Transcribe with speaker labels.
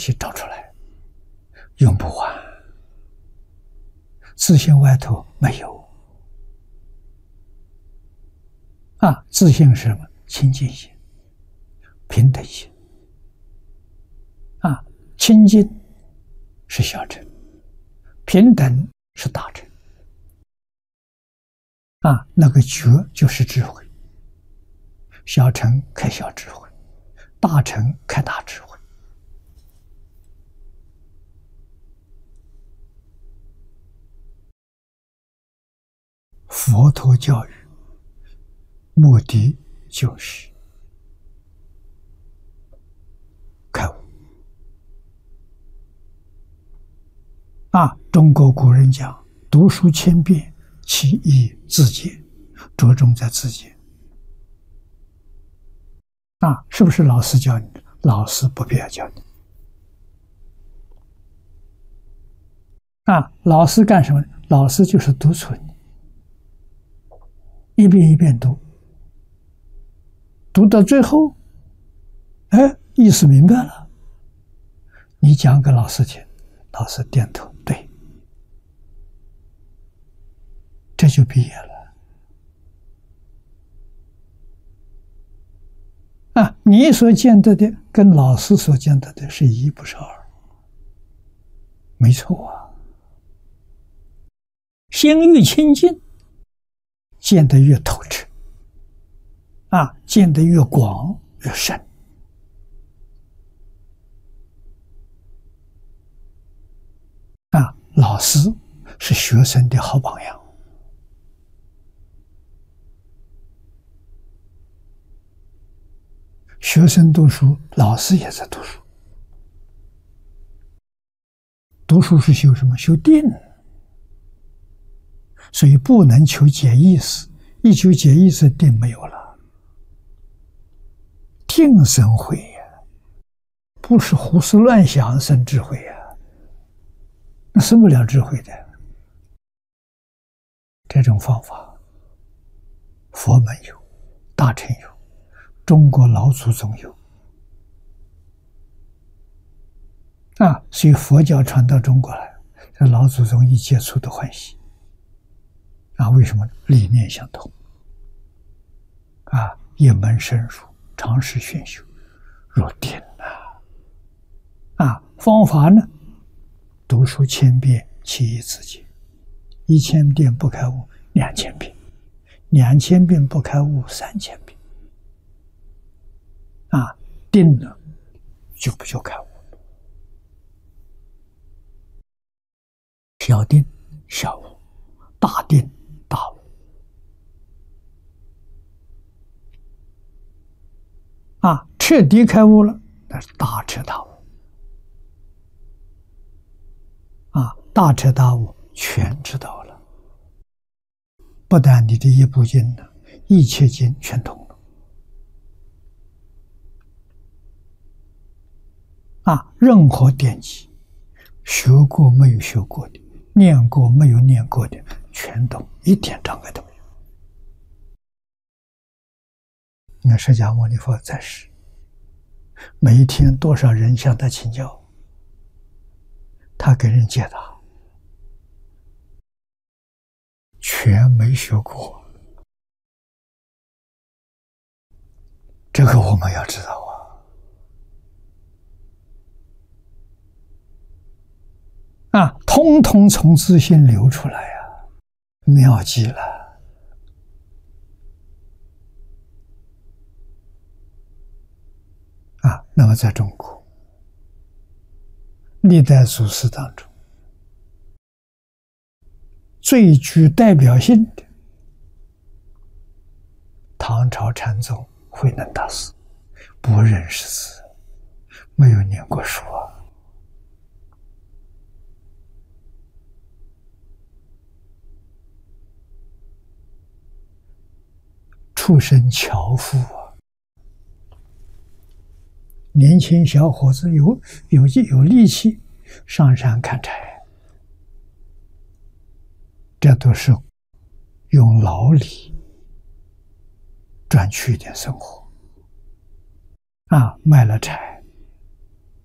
Speaker 1: 西找出来，用不完。自性外头没有啊，自性是什么？清净心、平等心啊，清净是小乘，平等是大乘啊，那个觉就是智慧，小乘开小智慧，大乘开大智慧。佛陀教育目的就是开悟啊！中国古人讲读书千遍，其义自见，着重在自见啊！是不是老师教你的？老师不必要教你啊！老师干什么？老师就是督促你，一遍一遍读，读到最后，哎，意思明白了，你讲给老师听，老师点头，对，这就毕业了啊！你所见得的跟老师所见得的是一不是二，没错啊。心越清净，见得越透彻啊，见得越广越深啊。老师是学生的好榜样。学生读书，老师也在读书。读书是修什么？修定。所以不能求解意思，一求解意思，定没有了。定生慧呀，不是胡思乱想生智慧呀，那生不了智慧的。这种方法，佛门有，大乘有，中国老祖宗有啊，所以佛教传到中国来，这老祖宗一接触都欢喜啊。为什么？理念相同啊，一门深入，长时熏修，入定啊。方法呢，读书千遍，其义自见。1000遍不开悟，2000遍；2000遍不开悟，3000遍。啊，定了就不就开悟了。小定小悟，大定大悟。啊，彻底开悟了，那是大彻大悟。啊，大彻大悟，全知道了。不但你的一部经呢，一切经全通了。啊，任何典籍，学过没有学过的，念过没有念过的，全懂，一点障碍都没有。你看释迦牟尼佛在世，每一天多少人向他请教，他给人解答，全没学过。这个我们要知道啊，通通从自心流出来啊，妙极了啊！那么在中国历代祖师当中，最具代表性的唐朝禅宗慧能大师，不认识字，没有念过书啊。出身樵夫啊，年轻小伙子有力气上山砍柴，这都是用劳力赚取一点生活啊，卖了柴